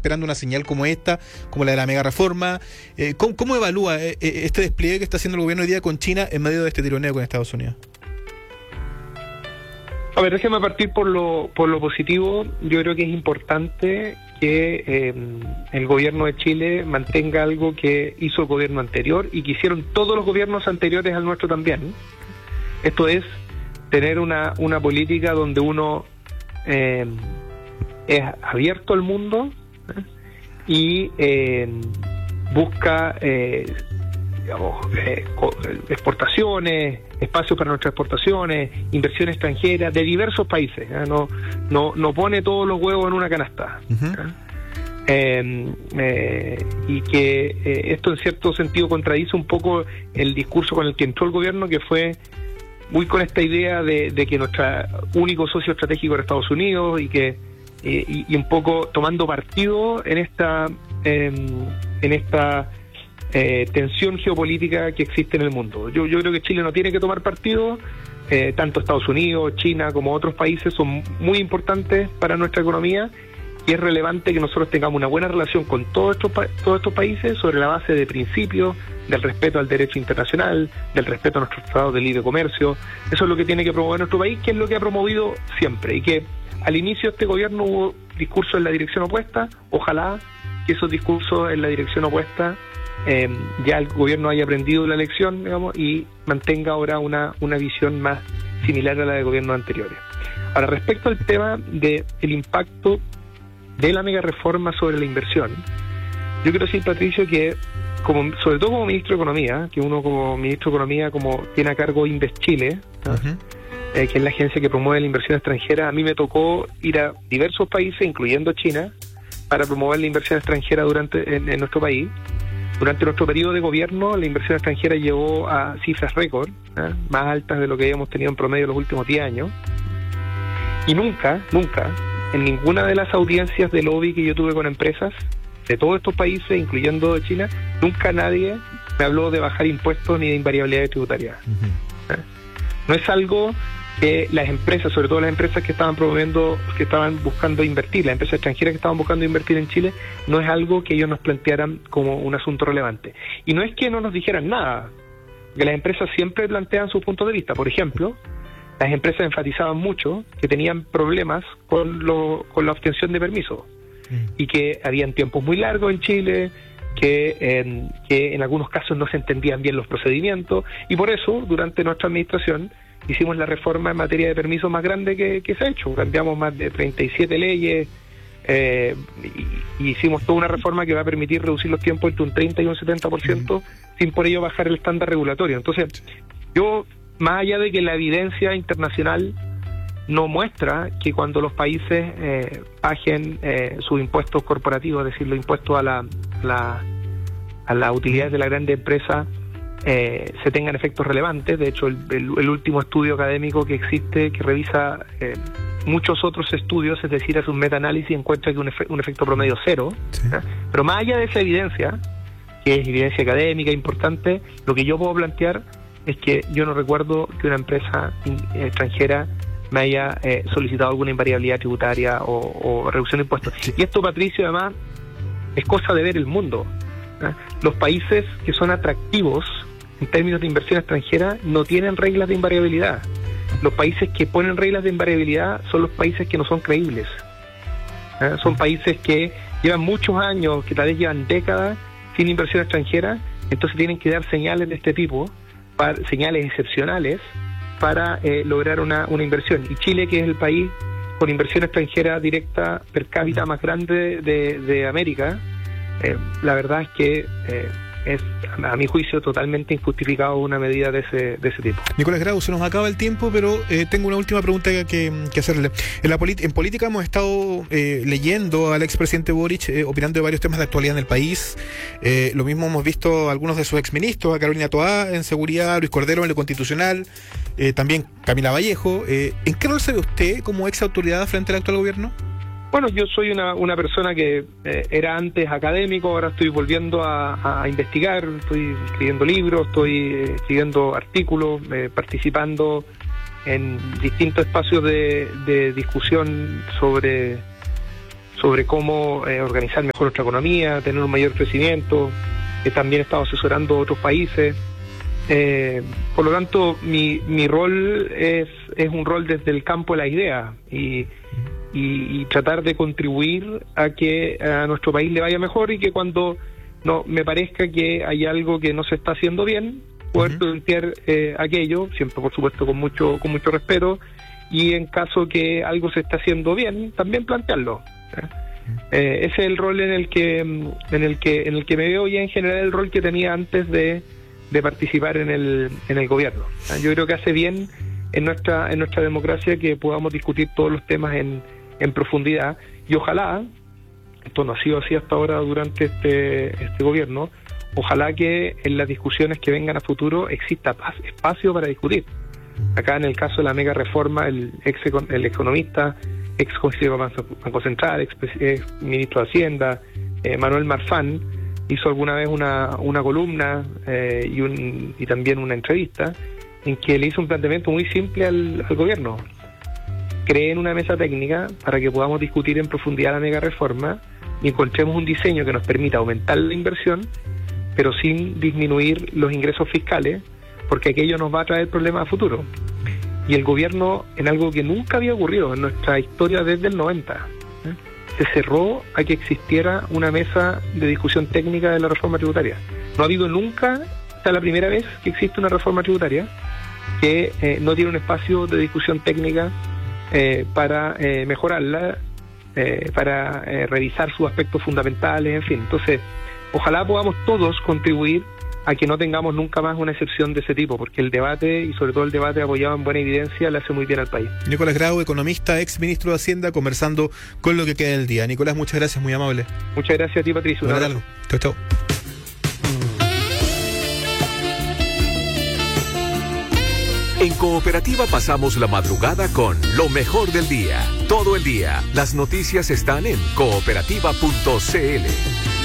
esperando una señal como esta, como la de la mega reforma. ¿Cómo evalúa este despliegue que está haciendo el gobierno hoy día con China en medio de este tironeo con Estados Unidos? A ver, déjeme partir por lo positivo. Yo creo que es importante que el gobierno de Chile mantenga algo que hizo el gobierno anterior y que hicieron todos los gobiernos anteriores al nuestro también. Esto es tener una política donde uno es abierto al mundo y busca exportaciones, espacios para nuestras exportaciones, inversión extranjera de diversos países. No pone todos los huevos en una canasta. Y que esto en cierto sentido contradice un poco el discurso con el que entró el gobierno, que fue muy con esta idea de que nuestro único socio estratégico era Estados Unidos y que y un poco tomando partido en esta tensión geopolítica que existe en el mundo. Yo creo que Chile no tiene que tomar partido. Tanto Estados Unidos, China como otros países son muy importantes para nuestra economía y es relevante que nosotros tengamos una buena relación con todos estos países sobre la base de principios, del respeto al derecho internacional, del respeto a nuestros tratados de libre comercio. Eso es lo que tiene que promover nuestro país, que es lo que ha promovido siempre, y que al inicio de este gobierno hubo discursos en la dirección opuesta. Ojalá que esos discursos en la dirección opuesta ya el gobierno haya aprendido la lección, digamos, y mantenga ahora una visión más similar a la de gobiernos anteriores. Ahora, respecto al tema del impacto de la mega reforma sobre la inversión, yo quiero decir, Patricio, que sobre todo como ministro de Economía, que uno como ministro de Economía como tiene a cargo Invest Chile, que es la agencia que promueve la inversión extranjera, a mí me tocó ir a diversos países, incluyendo China, para promover la inversión extranjera en nuestro país. Durante nuestro periodo de gobierno, la inversión extranjera llegó a cifras récord, más altas de lo que habíamos tenido en promedio los últimos 10 años. Y nunca, en ninguna de las audiencias de lobby que yo tuve con empresas de todos estos países, incluyendo de China, nunca nadie me habló de bajar impuestos ni de invariabilidad tributaria. No es algo que las empresas, sobre todo las empresas que estaban promoviendo, que estaban buscando invertir, las empresas extranjeras que estaban buscando invertir en Chile, no es algo que ellos nos plantearan como un asunto relevante. Y no es que no nos dijeran nada, que las empresas siempre plantean sus puntos de vista. Por ejemplo, las empresas enfatizaban mucho que tenían problemas con la obtención de permisos y que habían tiempos muy largos en Chile, que en algunos casos no se entendían bien los procedimientos, y por eso durante nuestra administración hicimos la reforma en materia de permisos más grande que se ha hecho. Cambiamos más de 37 leyes y hicimos toda una reforma que va a permitir reducir los tiempos entre un 30 y un 70%, sin por ello bajar el estándar regulatorio. Entonces, yo, más allá de que la evidencia internacional no muestra que cuando los países bajen sus impuestos corporativos, es decir, los impuestos a las utilidades de la grande empresa, se tengan efectos relevantes. De hecho, el último estudio académico que existe, que revisa muchos otros estudios, es decir, hace un metaanálisis, encuentra que un efecto promedio cero. Sí. Pero más allá de esa evidencia, que es evidencia académica importante, lo que yo puedo plantear es que yo no recuerdo que una empresa extranjera me haya solicitado alguna invariabilidad tributaria o reducción de impuestos. Sí. Y esto, Patricio, además, es cosa de ver el mundo. Los países que son atractivos en términos de inversión extranjera no tienen reglas de invariabilidad. Los países que ponen reglas de invariabilidad son los países que no son creíbles. Son países que llevan muchos años, que tal vez llevan décadas sin inversión extranjera, entonces tienen que dar señales de este tipo, señales excepcionales, para lograr una inversión. Y Chile, que es el país con inversión extranjera directa per cápita más grande de América, la verdad es que es, a mi juicio, totalmente injustificado una medida de ese tipo. Nicolás Grau, se nos acaba el tiempo, pero tengo una última pregunta que hacerle. En política hemos estado leyendo al expresidente Boric opinando de varios temas de actualidad en el país. Lo mismo hemos visto a algunos de sus exministros, a Carolina Toá en seguridad, Luis Cordero en lo constitucional, también Camila Vallejo. ¿En qué rol se ve usted como ex autoridad frente al actual gobierno? Bueno, yo soy una persona que era antes académico, ahora estoy volviendo a investigar, estoy escribiendo libros, estoy escribiendo artículos, participando en distintos espacios de discusión sobre sobre cómo organizar mejor nuestra economía, tener un mayor crecimiento. También he estado asesorando a otros países. Por lo tanto, mi rol es un rol desde el campo de la idea y tratar de contribuir a que a nuestro país le vaya mejor, y que cuando no me parezca que hay algo que no se está haciendo bien, poder plantear aquello, siempre por supuesto con mucho respeto, y en caso que algo se está haciendo bien, también plantearlo. Ese es el rol en el que me veo, y en general el rol que tenía antes de participar en el gobierno. Yo creo que hace bien en nuestra democracia que podamos discutir todos los temas en profundidad, y ojalá, esto no ha sido así hasta ahora durante este gobierno, ojalá que en las discusiones que vengan a futuro exista espacio para discutir. Acá en el caso de la mega reforma, el economista, ex consejero del Banco Central, ex ministro de Hacienda, Manuel Marfán, hizo alguna vez una columna y también una entrevista en que le hizo un planteamiento muy simple al gobierno. Creen una mesa técnica para que podamos discutir en profundidad la mega reforma y encontremos un diseño que nos permita aumentar la inversión, pero sin disminuir los ingresos fiscales, porque aquello nos va a traer problemas a futuro. Y el gobierno, en algo que nunca había ocurrido en nuestra historia desde el 90, se cerró a que existiera una mesa de discusión técnica de la reforma tributaria. No ha habido nunca, esta es la primera vez que existe una reforma tributaria que no tiene un espacio de discusión técnica para mejorarla, para revisar sus aspectos fundamentales, en fin. Entonces, ojalá podamos todos contribuir a que no tengamos nunca más una excepción de ese tipo, porque el debate, y sobre todo el debate apoyado en buena evidencia, le hace muy bien al país. Nicolás Grau, economista, ex ministro de Hacienda, conversando con Lo que queda del día. Nicolás, muchas gracias, muy amable. Muchas gracias a ti, Patricio. Chau, chau. En Cooperativa pasamos la madrugada con lo mejor del día. Todo el día, las noticias están en cooperativa.cl.